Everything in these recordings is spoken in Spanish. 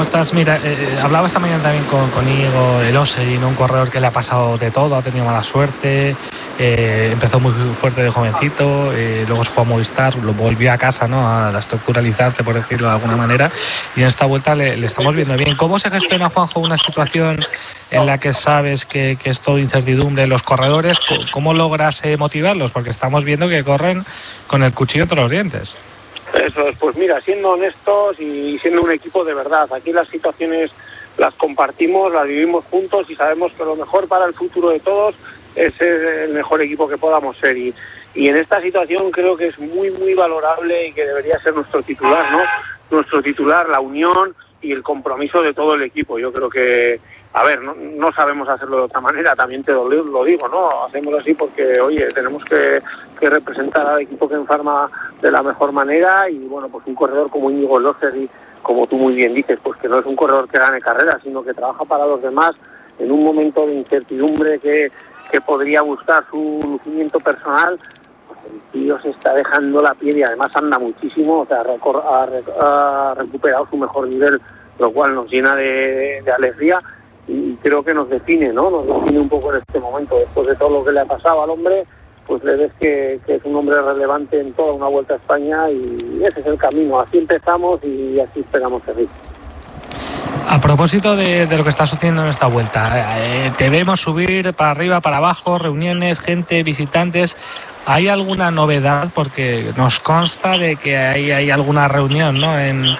¿cómo estás? Mira, hablaba esta mañana también con Íñigo Elósegui, ¿no? Un corredor que le ha pasado de todo, ha tenido mala suerte, empezó muy fuerte de jovencito, luego se fue a Movistar, lo volvió a casa, ¿no? A estructuralizarse, por decirlo de alguna manera, y en esta vuelta le estamos viendo bien. ¿Cómo se gestiona, Juanjo, una situación en la que sabes que es todo incertidumbre? Los corredores, ¿cómo logras motivarlos? Porque estamos viendo que corren con el cuchillo entre los dientes. Eso es, pues mira, siendo honestos y siendo un equipo de verdad, aquí las situaciones las compartimos, las vivimos juntos y sabemos que lo mejor para el futuro de todos es ser el mejor equipo que podamos ser, y en esta situación creo que es muy muy valorable y que debería ser nuestro titular, ¿no? Nuestro titular, la unión y el compromiso de todo el equipo. Yo creo que, a ver, no sabemos hacerlo de otra manera, también te lo digo, ¿no? Hacemos así porque, oye, tenemos que representar al equipo que Pharma de la mejor manera, y bueno, pues un corredor como Íñigo Elósegui, como tú muy bien dices, pues que no es un corredor que gane carreras, sino que trabaja para los demás en un momento de incertidumbre que podría buscar su lucimiento personal. Pues el tío se está dejando la piel y además anda muchísimo, o sea, ha recuperado su mejor nivel, lo cual nos llena de alegría y creo que nos define, ¿no? Nos define un poco en este momento, después de todo lo que le ha pasado al hombre, pues le ves que es un hombre relevante en toda una Vuelta a España, y ese es el camino. Así empezamos y así esperamos seguir. A propósito de lo que está sucediendo en esta vuelta, te vemos subir para arriba, para abajo, reuniones, gente, visitantes. ¿Hay alguna novedad? Porque nos consta de que hay alguna reunión, ¿no?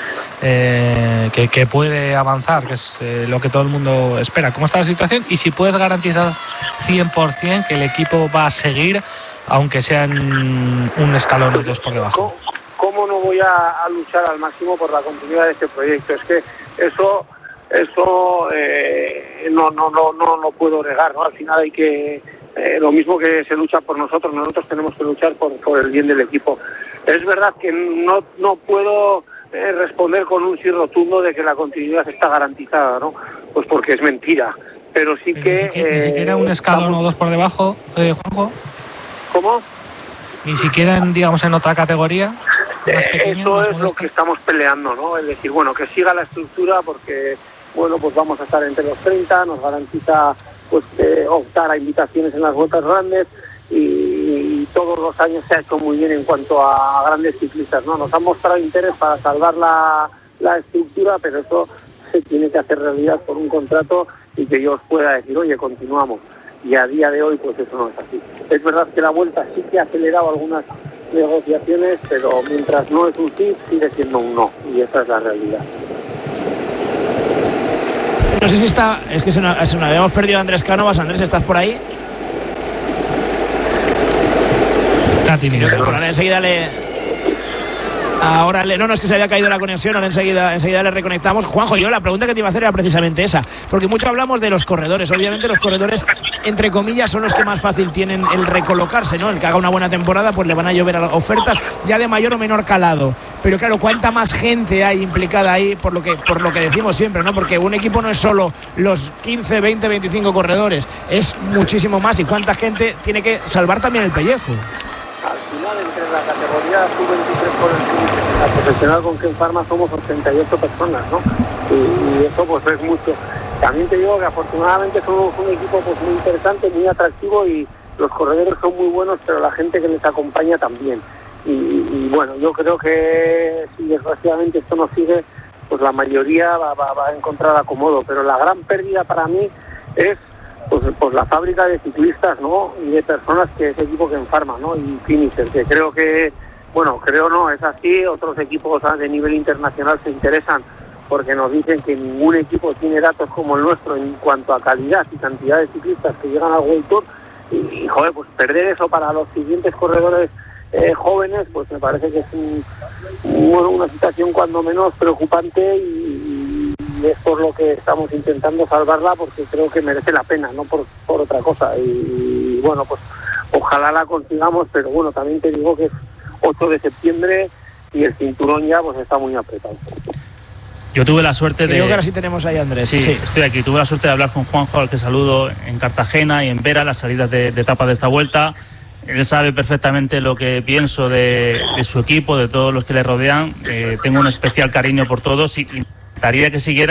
Que puede avanzar, que es lo que todo el mundo espera. ¿Cómo está la situación? Y si puedes garantizar 100% que el equipo va a seguir, aunque sean un escalón o dos por debajo. ¿Cómo no voy a luchar al máximo por la continuidad de este proyecto? Es que eso no puedo negar, ¿no? Al final hay que, lo mismo que se lucha por nosotros tenemos que luchar por el bien del equipo. Es verdad que no puedo responder con un sí rotundo de que la continuidad está garantizada, ¿no? Pues porque es mentira, pero sí que... Ni siquiera un escalón o dos por debajo, Juanjo. ¿Cómo? Ni siquiera en otra categoría. Eso es lo que estamos peleando, ¿no? Es decir, bueno, que siga la estructura, porque bueno, pues vamos a estar entre los 30, nos garantiza pues optar a invitaciones en las vueltas grandes, y todos los años se ha hecho muy bien en cuanto a grandes ciclistas, ¿no? Nos han mostrado interés para salvar la estructura, pero eso se tiene que hacer realidad por un contrato y que yo os pueda decir, oye, continuamos. Y a día de hoy pues eso no es así. Es verdad que la Vuelta sí que ha acelerado algunas negociaciones, pero mientras no es un sí, sigue siendo un no, y esa es la realidad. No sé si está, es que se nos habíamos perdido a Andrés Cánovas. Andrés, ¿estás por ahí? Está tímido. Enseguida no, es que se había caído la conexión, ahora enseguida le reconectamos. Juanjo, yo la pregunta que te iba a hacer era precisamente esa, porque mucho hablamos de los corredores. Obviamente los corredores, entre comillas, son los que más fácil tienen el recolocarse, ¿no? El que haga una buena temporada, pues le van a llover ofertas ya de mayor o menor calado. Pero claro, ¿cuánta más gente hay implicada ahí? Por lo que decimos siempre, ¿no? Porque un equipo no es solo los 15, 20, 25 corredores, es muchísimo más. ¿Y cuánta gente tiene que salvar también el pellejo? Al final, entre la categoría sub-23 por el la profesional con Ken Pharma somos 88 personas, ¿no? Y eso pues es mucho. También te digo que afortunadamente somos un equipo pues muy interesante, muy atractivo, y los corredores son muy buenos, pero la gente que les acompaña también. Y bueno, yo creo que si desgraciadamente esto no sigue, pues la mayoría va a encontrar acomodo, pero la gran pérdida para mí es pues la fábrica de ciclistas, ¿no? Y de personas que ese equipo Ken Pharma, ¿no? Y Finisher, que creo que, bueno, creo no, es así. Otros equipos de nivel internacional se interesan porque nos dicen que ningún equipo tiene datos como el nuestro en cuanto a calidad y cantidad de ciclistas que llegan al World Tour, y joder, pues perder eso para los siguientes corredores jóvenes, pues me parece que es una situación cuando menos preocupante, y es por lo que estamos intentando salvarla, porque creo que merece la pena, no por otra cosa. Y bueno, pues ojalá la consigamos, pero bueno, también te digo que es 8 de septiembre y el cinturón ya pues está muy apretado. Yo tuve la suerte Creo que ahora sí tenemos ahí a Andrés. Sí, estoy aquí. Tuve la suerte de hablar con Juanjo, al que saludo en Cartagena y en Vera, las salidas de etapa de esta vuelta. Él sabe perfectamente lo que pienso de su equipo, de todos los que le rodean. Tengo un especial cariño por todos y me gustaría que siguiera